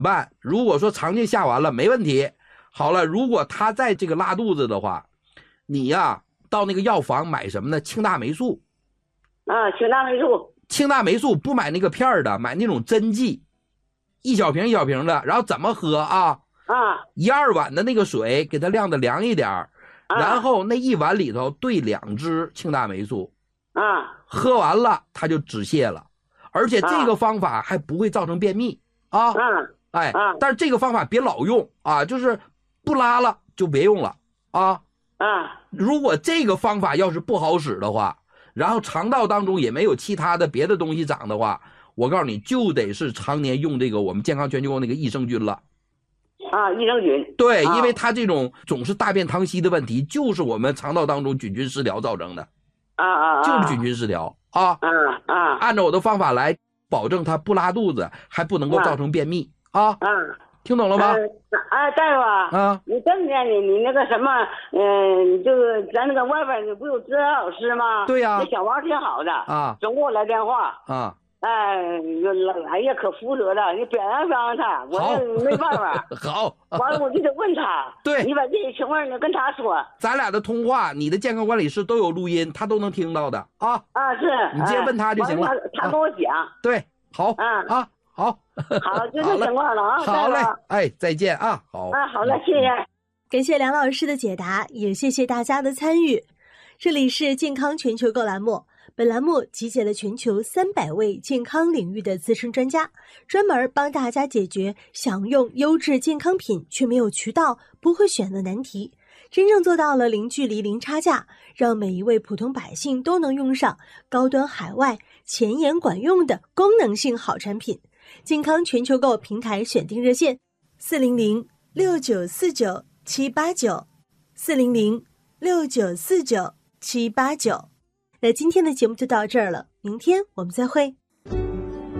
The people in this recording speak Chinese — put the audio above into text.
办？如果说肠镜下完了没问题，好了，如果他在这个拉肚子的话，你呀到那个药房买什么呢？庆大霉素。 庆大霉素。 庆大霉素不买那个片的，买那种针剂，一小瓶一小瓶的。然后怎么喝啊？1、2碗的那个水给它晾得凉一点，然后那1碗里头兑2支庆大霉素。喝完了它就止泻了，而且这个方法还不会造成便秘啊。但是这个方法别老用啊，就是不拉了就别用了啊。如果这个方法要是不好使的话，然后肠道当中也没有其他的别的东西长的话，我告诉你就得是常年用这个我们健康全球购那个益生菌了。 益生菌。 对，因为它这种总是大便溏稀的问题，就是我们肠道当中菌群失调造成的。就是菌群失调啊。按照我的方法来，保证它不拉肚子，还不能够造成便秘啊。听懂了吗？ 大夫你这么的，你那个什么，就是咱那个外边你不有指导老师吗？ 对呀， 那小王挺好的总给我来电话哎呀，可负责了，你表扬表扬他，我这没办法。 好， 完了我就得问他， 对， 你把这些情况你跟他说。 咱俩的通话，你的健康管理师都有录音，他都能听到的啊。 是， 你直接问他就行了。 他跟我讲。 对，好好， 好，就这情况了啊。 好嘞，哎，再见啊，好。 好了，谢谢。 感谢梁老师的解答，也谢谢大家的参与。这里是健康全球购栏目。本栏目集结了全球300位健康领域的资深专家，专门帮大家解决想用优质健康品却没有渠道、不会选的难题，真正做到了零距离、零差价，让每一位普通百姓都能用上高端海外、前沿管用的功能性好产品。健康全球购平台选定热线400-6949-789，400-6949-789。那今天的节目就到这儿了，明天我们再会。